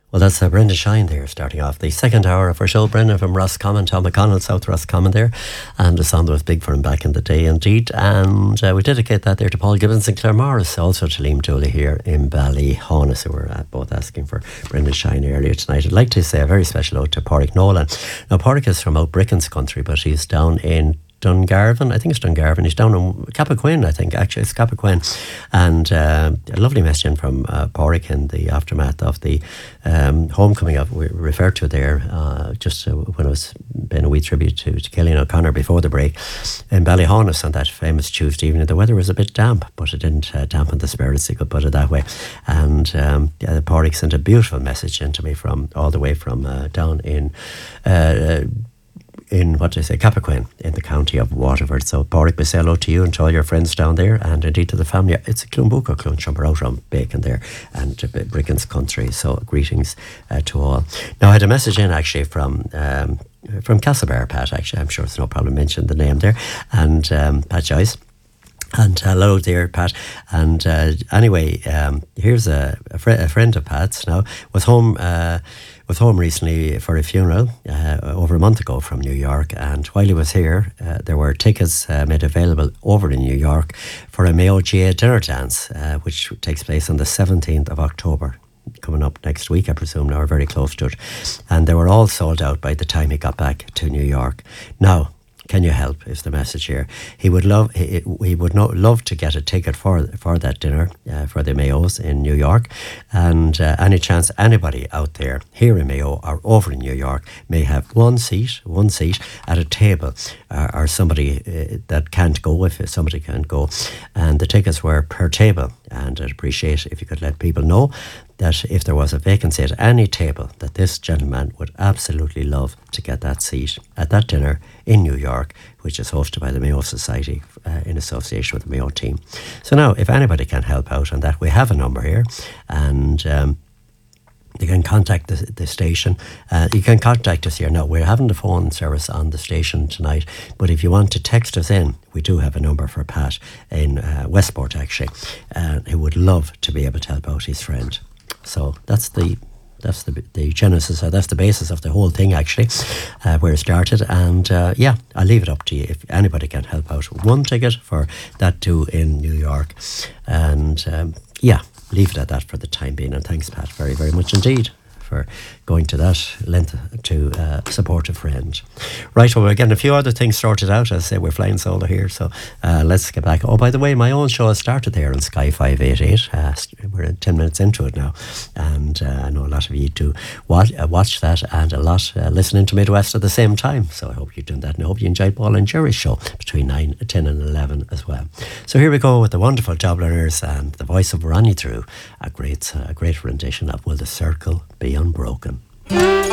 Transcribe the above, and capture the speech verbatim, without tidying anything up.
Well, that's uh, Brendan Shine there, starting off the second hour of our show. Brendan from Roscommon, Tom McConnell, South Roscommon there. And the song that was big for him back in the day, indeed. And uh, we dedicate that there to Paul Gibbons and Claire Morris, also to Liam Dooley here in Ballyhonus, who were uh, both asking for Brendan Shine earlier tonight. I'd like to say a very special ode to Pádraig Nolan. Now, Pádraig is from out Bricken's country, but he's down in Dungarvan, I think it's Dungarvan. He's down in Cappoquin, I think, actually, it's Cappoquin. And uh, a lovely message in from uh, Pádraig in the aftermath of the um, homecoming of, we referred to there, uh, just uh, when I was paying a wee tribute to, to Killian O'Connor before the break, in Ballyhonus on that famous Tuesday evening. The weather was a bit damp, but it didn't uh, dampen the spirits, you could put it that way. And um, yeah, Pádraig sent a beautiful message in to me from all the way from uh, down in uh, in, what did I say, Cappoquin, in the county of Waterford. So, Pádraig, we say hello to you and to all your friends down there, and indeed to the family. It's a Clonbuca, Clonchumber out on Bacon there, and Bricken's country. So, greetings uh, to all. Now, I had a message in, actually, from... Um, from Castlebar, Pat, actually. I'm sure it's no problem mentioning the name there. And um, Pat Joyce. And hello there, Pat. And uh, anyway, um, here's a, a, fr- a friend of Pat's now, was home uh, was home recently for a funeral uh, over a month ago from New York. And while he was here, uh, there were tickets uh, made available over in New York for a Mayo G A dinner dance, uh, which takes place on the seventeenth of October. Coming up next week, I presume. Now we're very close to it. And they were all sold out by the time he got back to New York. Now, can you help, is the message here. He would love he, he would not love to get a ticket for for that dinner uh, for the Mayos in New York. And uh, any chance anybody out there here in Mayo or over in New York may have one seat, one seat at a table, uh, or somebody uh, that can't go, if somebody can't go. And the tickets were per table. And I'd appreciate if you could let people know that if there was a vacancy at any table, that this gentleman would absolutely love to get that seat at that dinner in New York, which is hosted by the Mayo Society uh, in association with the Mayo team. So now, if anybody can help out on that, we have a number here, and um, you can contact the, the station. Uh, you can contact us here now. We're having the phone service on the station tonight, but if you want to text us in, we do have a number for Pat in uh, Westport, actually, uh, who would love to be able to help out his friend. So that's the that's the the genesis, or that's the basis of the whole thing, actually, uh, where it started. And uh, yeah, I'll leave it up to you if anybody can help out. One ticket for that too in New York, and um, yeah, leave it at that for the time being. And thanks, Pat, very very much indeed for going to that length to uh, support a friend. Right, well, we're getting a few other things sorted out. As I say, we're flying solo here, so uh, let's get back. Oh, by the way, my own show has started there on Sky five eighty-eight. Uh, we're ten minutes into it now, and uh, I know a lot of you do watch, uh, watch that, and a lot uh, listening to Midwest at the same time. So I hope you're doing that, and I hope you enjoyed Paul and Jerry's show between nine, ten and eleven as well. So here we go with the wonderful Dubliners and the voice of Ronnie Drew, a great, uh, great rendition of Will the Circle Be Unbroken.